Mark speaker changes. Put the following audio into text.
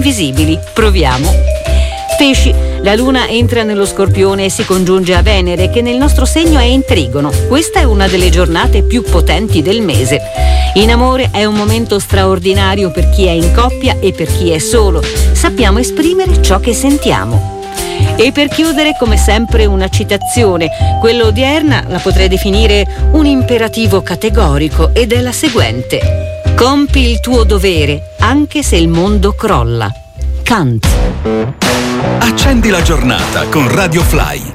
Speaker 1: invisibili. Proviamo. Pesci, la luna entra nello Scorpione e si congiunge a Venere, che nel nostro segno è in Trigono. Questa è una delle giornate più potenti del mese. In amore è un momento straordinario per chi è in coppia e per chi è solo. Sappiamo esprimere ciò che sentiamo. E per chiudere, come sempre, una citazione. Quella odierna la potrei definire un imperativo categorico ed è la seguente: compi il tuo dovere anche se il mondo crolla. Kant.
Speaker 2: Accendi la giornata con Radio Fly.